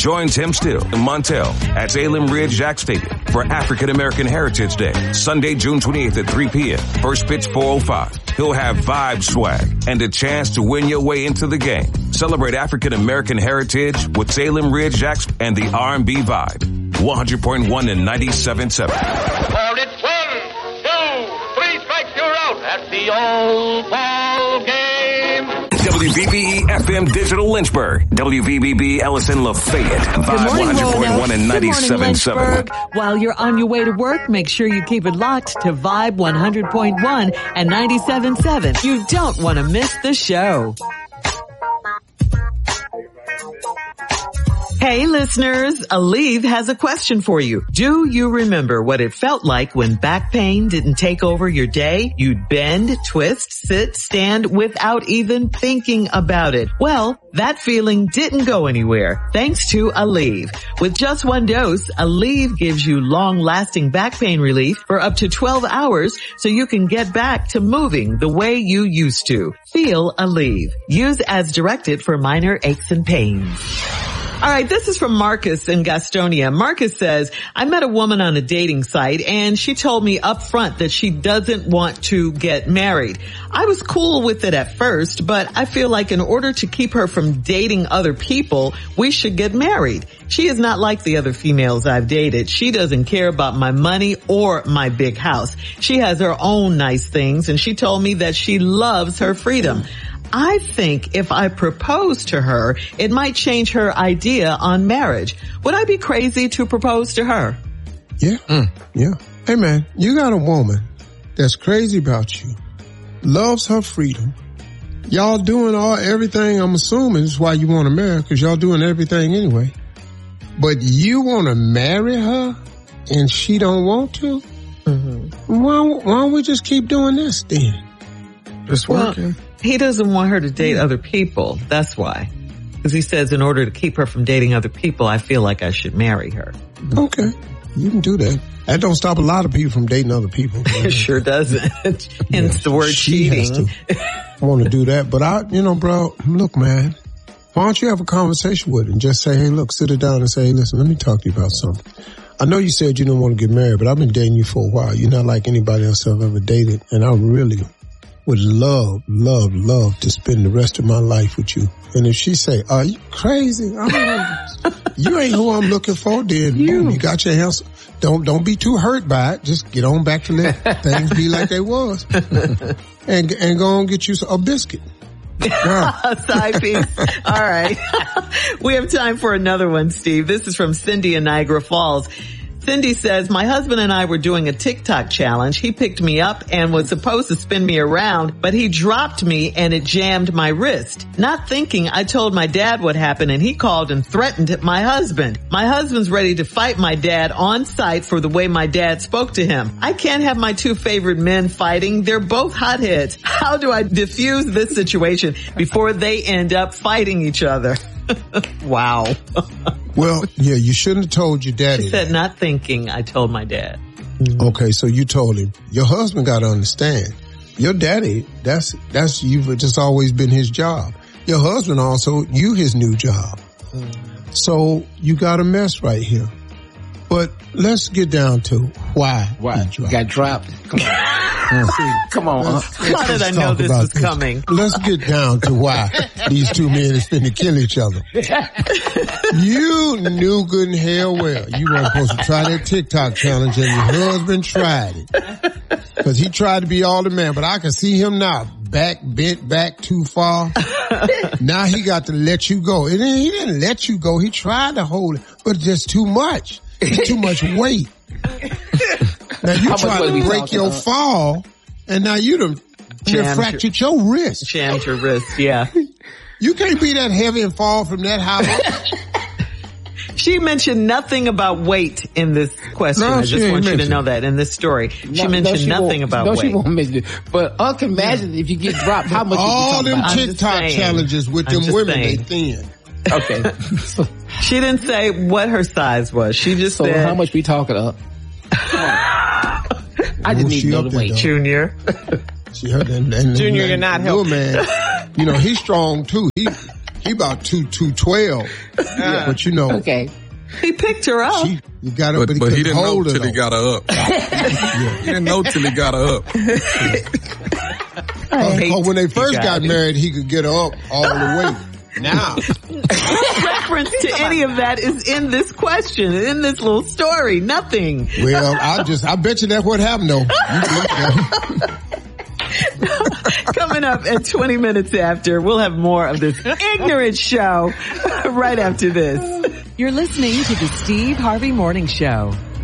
join Tim Still and Montel at Salem Ridge Jack Stadium for African American Heritage Day, Sunday, June 28th at 3 p.m. First pitch 4:05. He'll have Vibe swag and a chance to win your way into the game. Celebrate African American heritage with Salem Ridge Jacks and the R&B Vibe. 100.1 and 97.7. Called it 1, 2, 3 strikes, you're out at the old ball game. WVBE FM Digital Lynchburg. WVBB Ellison Lafayette. Vibe 100.1 and 97.7. While you're on your way to work, make sure you keep it locked to Vibe 100.1 and 97.7. You don't want to miss the show. Hey listeners, Aleve has a question for you. Do you remember what it felt like when back pain didn't take over your day? You'd bend, twist, sit, stand without even thinking about it. Well, that feeling didn't go anywhere thanks to Aleve. With just one dose, Aleve gives you long-lasting back pain relief for up to 12 hours so you can get back to moving the way you used to. Feel Aleve. Use as directed for minor aches and pains. All right, this is from Marcus in Gastonia. Marcus says, I met a woman on a dating site and she told me up front that she doesn't want to get married. I was cool with it at first, but I feel like in order to keep her from dating other people, we should get married. She is not like the other females I've dated. She doesn't care about my money or my big house. She has her own nice things and she told me that she loves her freedom. I think if I propose to her, it might change her idea on marriage. Would I be crazy to propose to her? Yeah. Yeah. Hey man, you got a woman that's crazy about you, loves her freedom. Y'all doing everything, I'm assuming is why you want to marry, because y'all doing everything anyway. But you want to marry her and she don't want to? Mm-hmm. Why don't we just keep doing this then? It's working. He doesn't want her to date other people. That's why. Because he says in order to keep her from dating other people, I feel like I should marry her. Okay. You can do that. That don't stop a lot of people from dating other people. It sure doesn't. Hence the word cheating. I want to do that. But bro, look, man, why don't you have a conversation with her and just say, hey, look, sit her down and say, hey, listen, let me talk to you about something. I know you said you don't want to get married, but I've been dating you for a while. You're not like anybody else I've ever dated. And I really would love to spend the rest of my life with you. And if she say, are you crazy? You ain't who I'm looking for, then boom, you got your hands. Don't be too hurt by it. Just get on back to let things be like they was. and go and get you a biscuit. A side piece. All right. We have time for another one, Steve. This is from Cindy in Niagara Falls. Cindy says, my husband and I were doing a TikTok challenge. He picked me up and was supposed to spin me around, but he dropped me and it jammed my wrist. Not thinking, I told my dad what happened and he called and threatened my husband. My husband's ready to fight my dad on site for the way my dad spoke to him. I can't have my two favorite men fighting. They're both hotheads. How do I diffuse this situation before they end up fighting each other? Wow. Well, yeah, you shouldn't have told your daddy. She said, not thinking, I told my dad. Okay, so you told him. Your husband got to understand. Your daddy, that's you've just always been his job. Your husband also, you his new job. So you got a mess right here. But let's get down to why. You got dropped. Come on. Come on. How did I know this was coming? Let's get down to why these two men is finna kill each other. You knew good and hell well you weren't supposed to try that TikTok challenge, and your husband tried it. Because he tried to be all the man, but I can see him now. Bent back too far. Now he got to let you go. He didn't let you go. He tried to hold it, but just too much. It's too much weight. Now you trying to break your fall, and now you done fractured your wrist. Jammed your wrist, yeah. You can't be that heavy and fall from that high. She mentioned nothing about weight in this question. No, I just want you to know that in this story. She mentioned nothing about weight. She won't mention it. But I can imagine if you get dropped, how much all them TikTok challenges with them women, they thin. Okay. She didn't say what her size was. She just said. So how much we talking up? I just need to know the weight. Junior. Junior, you're not helping. Man, he's strong too. He about 212. Yeah. But you know. Okay. He picked her up. You got her, but he didn't know till he got her up. He didn't know till he got her up. When they first got married, he could get her up all the way. Now. No reference to any of that is in this question, in this little story. Nothing. Well, I bet you that's what happened though. Coming up at 20 minutes after, we'll have more of this ignorant show right after this. You're listening to the Steve Harvey Morning Show.